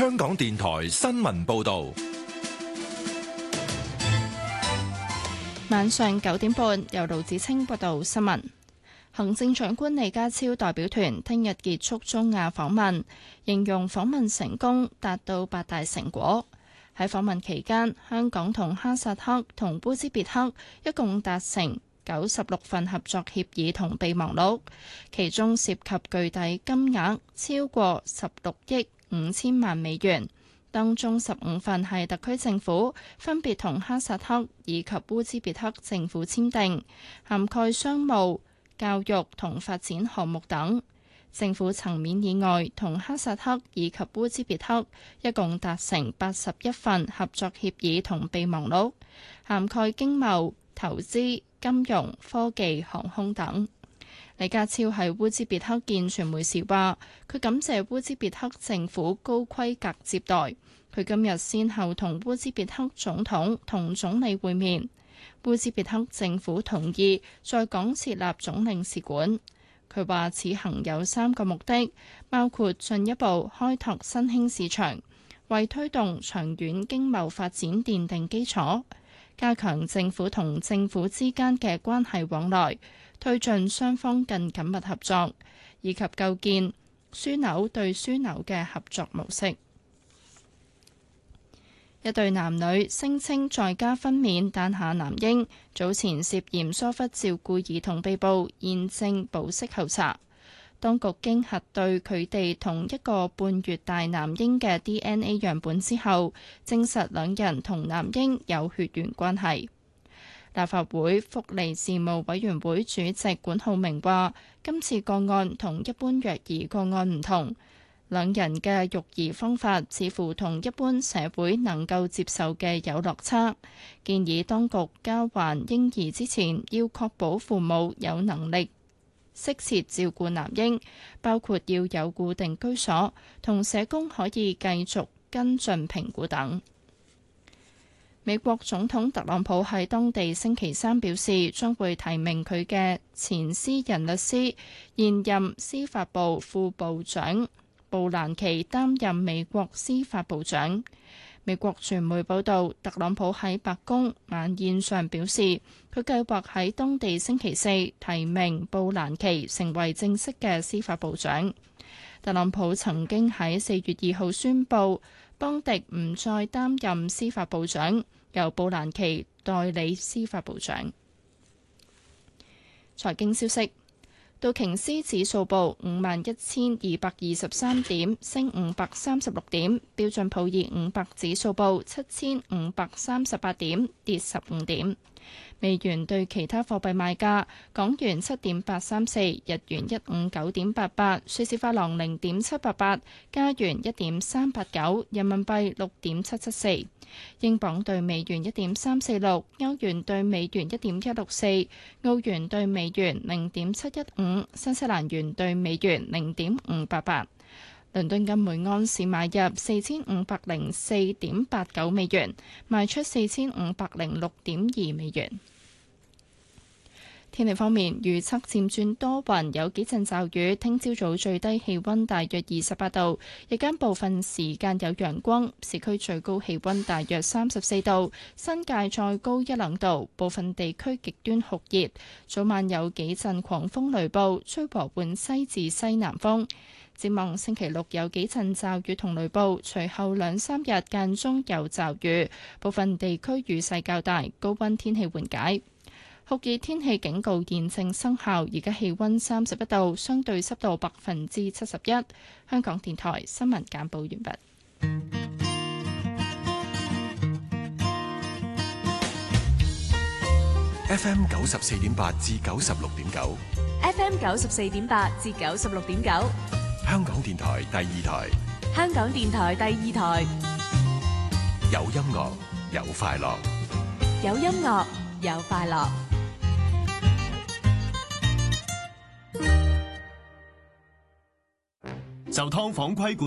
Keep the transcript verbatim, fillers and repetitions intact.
香港電台新聞報道。 晚上九點半，由盧子清報道新聞。行政長官李家超代表團聽日結束中亞訪問，形容訪問成功，達到八大成果。喺訪問期間，香港同哈薩克同烏茲別克一共達成九十六份合作協議同備忘錄，其中涉及具體金額超過十六億五千萬美元，當中十五份係特區政府分別同哈薩克以及烏茲別克政府簽訂，涵蓋商務、教育同發展項目等。政府層面以外，同哈薩克以及烏茲別克一共達成八十一份合作協議同備忘錄，涵蓋經貿、投資、金融、科技、航空等。李家超喺烏茲別克見傳媒時話，佢感謝烏茲別克政府高規格接待。佢今日先後同烏茲別克總統同總理會面。烏茲別克政府同意在港設立總領事館。佢話此行有三個目的，包括進一步開拓新興市場，為推動長遠經貿發展奠定基礎，加強政府同政府之間嘅關係往來，推進雙方更緊密合作，以及構建樞紐對樞紐嘅合作模式。一對男女聲稱在家分娩誕下男嬰，早前涉嫌疏忽照顧兒童被捕，現正保釋候查。當局經核對佢哋同一個半月大男嬰嘅 D N A 樣本之後，證實兩人同男嬰有血緣關係。立法會福利事務委員會主席管浩明話：今次個案同一般虐兒個案唔同。兩人嘅育兒方法似乎同一般社會能夠接受嘅有落差，建議當局交還嬰兒之前，要確保父母有能力適切照顧男嬰，包括要有固定居所，同社工可以繼續跟進評估等。美國總統特朗普喺當地星期三表示，將會提名佢嘅前私人律師、現任司法部副部長布蘭奇擔任美國司法部長。美國傳媒報道，特朗普喺白宮晚宴上表示，佢計劃喺當地星期四提名布蘭奇成為正式嘅司法部長。特朗普曾經喺四月二號宣布，邦迪唔再擔任司法部長，由布蘭奇代理司法部長。財經消息。道瓊斯指數報五萬一千二百二十三點，升五百三十六點。標準普爾五百指數報七千五百三十八點，跌十五點。美元對其他貨幣賣價：港元七點八三四，日元一五九點八八，瑞士法郎零點七八八，加元一點三八九，人民幣六點七七四，英鎊對美元一點三四六，歐元對美元一點一六四，澳元對美元零點七一五，新西蘭元對美元零點五八八。倫敦金每安士買入四千五百零四點八九美元，賣出四千五百零六點二美元。天氣方面，預測漸轉多雲，有幾陣驟雨。聽朝早最低氣溫大約二十八度，日間部分時間有陽光。市區最高氣溫大約三十四度，新界再高一兩度。部分地區極端酷熱，早晚有幾陣狂風雷暴，吹和緩西至西南風。展望星期六有幾陣驟雨同雷暴，隨後兩三日間中有驟雨，部分地區雨勢較大，高溫天氣緩解。酷熱天氣警告現正生效，而家氣溫三十一度，相對濕度百分之七十一。香港電台新聞簡報完畢。 F M 九十四點八至九十六點九 ，F M 九十四點八至九十六點九， 香港電台第二台， 香港電台第二台， 有音樂有快樂， 有音樂有快樂。 就劏房規管